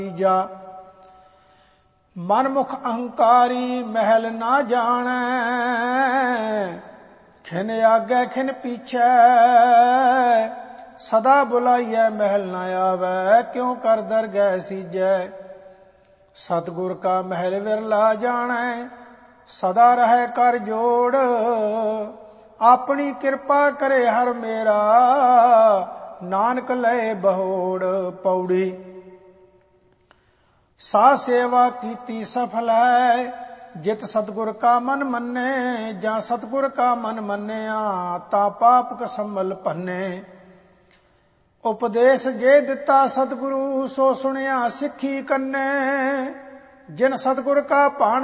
ਜਾ। ਮਨਮੁਖ ਅਹੰਕਾਰੀ ਮਹਿਲ ਨਾ ਜਾਣੈ, ਖਿਨ ਆਗੈ ਖਿਨ ਪੀਛੈ। ਸਦਾ ਬੁਲਾਈਐ ਮਹਿਲ ਨਾ ਆਵੈ, ਕਿਉ ਕਰ ਦਰਗਹਿ ਸੀਜੈ। ਸਤਿਗੁਰ ਕਾ ਮਹਿਲ ਵਿਰਲਾ ਜਾਣੈ, ਸਦਾ ਰਹਿ ਕਰ ਜੋੜ। ਆਪਣੀ ਕਿਰਪਾ ਕਰੇ ਹਰ ਮੇਰਾ, ਨਾਨਕ ਲਏ ਬਹੋੜ। ਪੌੜੀ। ਸਾ ਸੇਵਾ ਕੀਤੀ ਸਫਲ ਹੈ, ਜਿਤ ਸਤਿਗੁਰ ਕਾ ਮਨ ਮੰਨੇ। ਜਾਂ ਸਤਿਗੁਰ ਕਾ ਮਨ ਮੰਨਿਆ, ਤਾ ਪਾਪ ਕਸੰਮਲ ਭੰਨੇ। ਉਪਦੇਸ਼ ਜੇ ਦਿੱਤਾ ਸਤਿਗੁਰੂ, ਸੋ ਸੁਣਿਆ ਸਿੱਖੀ ਕੰਨੇ। ਜਿਨ ਸਤਿਗੁਰ ਕਾ ਭਾਣਾ